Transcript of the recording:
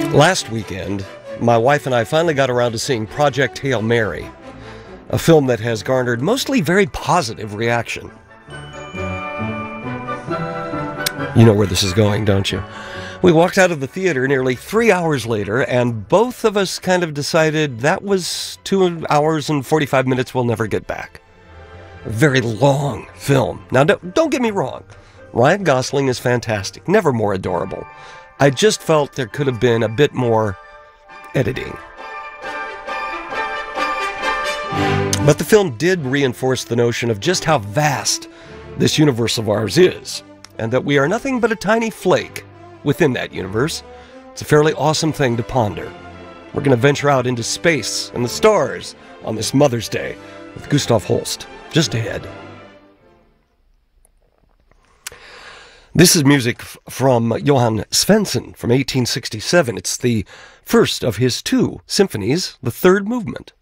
Last weekend, my wife and I finally got around to seeing Project Hail Mary, a film that has garnered mostly very positive reaction. You know where this is going, don't you? We walked out of the theater nearly 3 hours later, and both of us kind of decided that was 2 hours and 45 minutes we'll never get back. A very long film. Now, don't get me wrong. Ryan Gosling is fantastic, never more adorable. I just felt there could have been a bit more editing. But the film did reinforce the notion of just how vast this universe of ours is, and that we are nothing but a tiny flake within that universe. It's a fairly awesome thing to ponder. We're going to venture out into space and the stars on this Mother's Day with Gustav Holst, just ahead. This is music from Johann Svensson from 1867. It's the first of his 2 symphonies, the third movement.